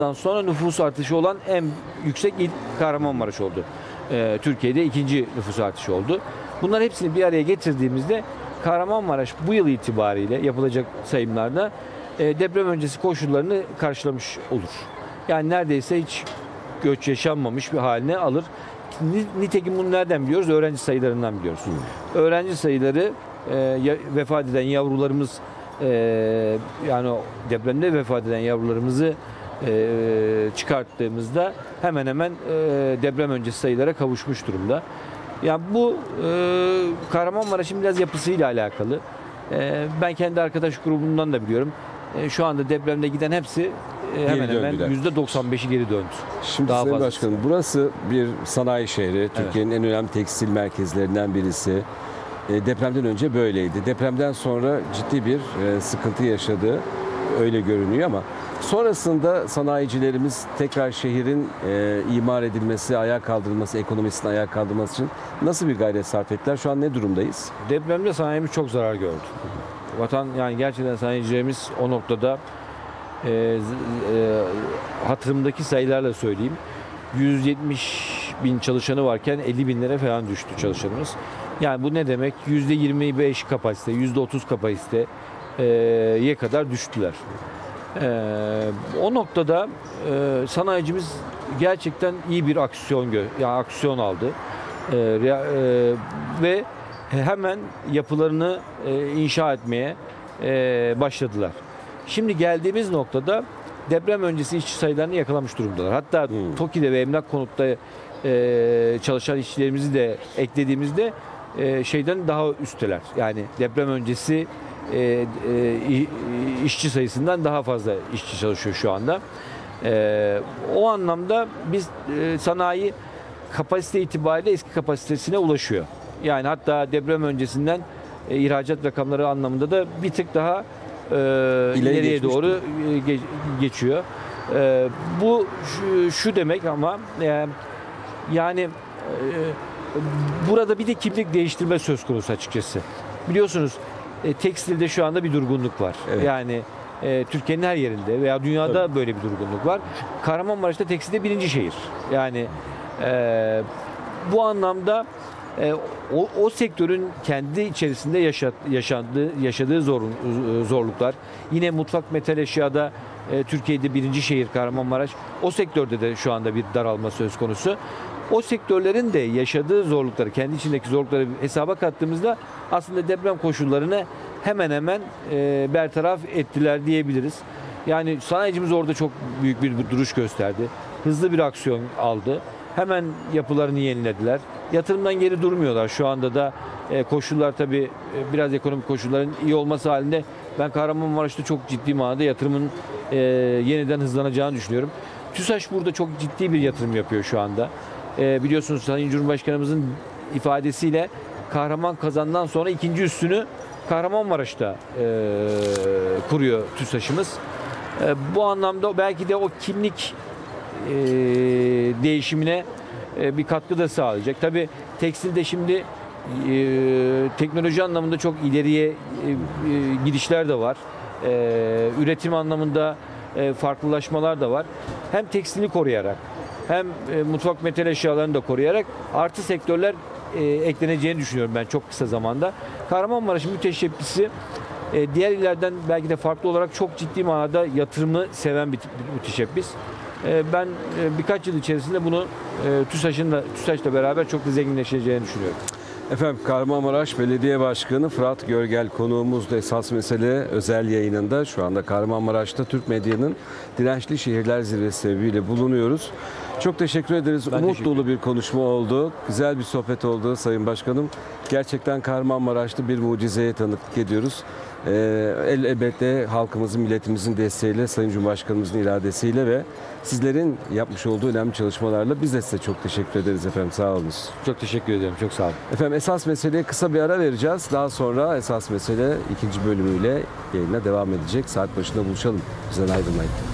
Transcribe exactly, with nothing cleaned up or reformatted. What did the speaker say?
sonra nüfus artışı olan en yüksek il Kahramanmaraş oldu. Ee, Türkiye'de ikinci nüfus artışı oldu. Bunların hepsini bir araya getirdiğimizde Kahramanmaraş bu yıl itibariyle yapılacak sayımlarda e, deprem öncesi koşullarını karşılamış olur. Yani neredeyse hiç göç yaşanmamış bir haline alır. Nitekim bunu nereden biliyoruz? Öğrenci sayılarından biliyoruz. Hmm. Öğrenci sayıları e, vefat eden yavrularımız e, yani depremde vefat eden yavrularımızı e, çıkarttığımızda hemen hemen e, deprem öncesi sayılara kavuşmuş durumda. Yani bu e, Kahramanmaraş'ın biraz yapısıyla alakalı. E, ben kendi arkadaş grubumdan da biliyorum. E, şu anda depremde giden hepsi e, hemen hemen yüzde doksan beşi geri döndü. Şimdi Daha Sayın fazlası. Başkanım, burası bir sanayi şehri. Türkiye'nin evet. en önemli tekstil merkezlerinden birisi. E, depremden önce böyleydi. Depremden sonra ciddi bir e, sıkıntı yaşadı. Öyle görünüyor ama sonrasında sanayicilerimiz tekrar şehrin e, imar edilmesi, ayağa kaldırılması, ekonomisinin ayağa kaldırılması için nasıl bir gayret sarf ettiler? Şu an ne durumdayız? Depremde sanayimiz çok zarar gördü. Vatan yani gerçekten sanayicilerimiz o noktada e, e, hatırımdaki sayılarla söyleyeyim. yüz yetmiş bin çalışanı varken elli binlere falan düştü çalışanımız. Yani bu ne demek? yüzde yirmi beş kapasite, yüzde otuz kapasiteye kadar düştüler. Ee, o noktada e, sanayicimiz gerçekten iyi bir aksiyon gö yani aksiyon aldı ee, e, ve hemen yapılarını e, inşa etmeye e, başladılar. Şimdi geldiğimiz noktada deprem öncesi işçi sayılarını yakalamış durumdalar. Hatta hmm. TOKİ'de ve Emlak Konut'ta e, çalışan işçilerimizi de eklediğimizde e, şeyden daha üstteler. Yani deprem öncesi E, e, işçi sayısından daha fazla işçi çalışıyor şu anda. E, o anlamda biz e, sanayi kapasite itibariyle eski kapasitesine ulaşıyor. Yani hatta deprem öncesinden e, ihracat rakamları anlamında da bir tık daha e, ileriye doğru e, ge geçiyor. E, bu şu, şu demek ama e, yani e, burada bir de kimlik değiştirme söz konusu açıkçası. Biliyorsunuz E, tekstilde şu anda bir durgunluk var. Evet. Yani e, Türkiye'nin her yerinde veya dünyada evet. böyle bir durgunluk var. Kahramanmaraş'ta tekstilde birinci şehir. Yani e, bu anlamda e, o, o sektörün kendi içerisinde yaşat, yaşadığı, yaşadığı zor, zorluklar. Yine mutfak metal eşyada e, Türkiye'de birinci şehir Kahramanmaraş. O sektörde de şu anda bir daralma söz konusu. O sektörlerin de yaşadığı zorlukları, kendi içindeki zorlukları hesaba kattığımızda aslında deprem koşullarını hemen hemen e, bertaraf ettiler diyebiliriz. Yani sanayicimiz orada çok büyük bir duruş gösterdi. Hızlı bir aksiyon aldı. Hemen yapılarını yenilediler. Yatırımdan geri durmuyorlar. Şu anda da e, koşullar tabii e, biraz ekonomik koşulların iyi olması halinde ben Kahramanmaraş'ta çok ciddi manada yatırımın e, yeniden hızlanacağını düşünüyorum. TÜSAŞ burada çok ciddi bir yatırım yapıyor şu anda. E, biliyorsunuz Sayın Cumhurbaşkanımızın ifadesiyle Kahraman Kazan'dan sonra ikinci üssünü Kahramanmaraş'ta e, kuruyor TÜSAŞ'ımız. E, bu anlamda belki de o kimlik e, değişimine e, bir katkı da sağlayacak. Tabii tekstilde şimdi e, teknoloji anlamında çok ileriye e, e, gidişler de var. E, üretim anlamında e, farklılaşmalar da var. Hem tekstili koruyarak hem e, mutfak metal eşyalarını da koruyarak artı sektörler e, ekleneceğini düşünüyorum ben çok kısa zamanda. Kahramanmaraş'ın müteşebbisi e, diğer illerden belki de farklı olarak çok ciddi manada yatırımı seven bir, bir müteşebbis. E, ben e, birkaç yıl içerisinde bunu e, TÜSAŞ'ın da TÜSAŞ'la beraber çok da zenginleşeceğini düşünüyorum. Efendim, Kahramanmaraş Belediye Başkanı Fırat Görgel konuğumuzda Esas Mesele özel yayınında. Şu anda Kahramanmaraş'ta Türk medyanın Dirençli Şehirler Zirvesi sebebiyle bulunuyoruz. Çok teşekkür ederiz. Ben Umut dolu bir konuşma oldu. Güzel bir sohbet oldu Sayın Başkanım. Gerçekten Kahramanmaraş'ta bir mucizeye tanıklık ediyoruz. Ee, elbette halkımızın, milletimizin desteğiyle, Sayın Cumhurbaşkanımızın iradesiyle ve sizlerin yapmış olduğu önemli çalışmalarla biz de size çok teşekkür ederiz efendim. Sağ olunuz. Çok teşekkür ederim. Çok sağ olun. Efendim, Esas Mesele'ye kısa bir ara vereceğiz. Daha sonra Esas Mesele ikinci bölümüyle yayına devam edecek. Saat başında buluşalım. Bizden ayrılmayın.